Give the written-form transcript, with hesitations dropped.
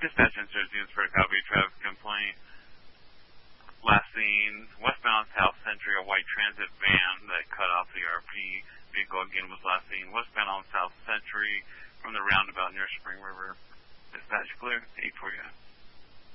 Dispatch answers Williamsburg Highway traffic complaint. Last seen westbound South Century, a white transit van that cut off the RP vehicle again was last seen westbound on South Century from the roundabout near Spring River. Dispatch clear. 8 for you.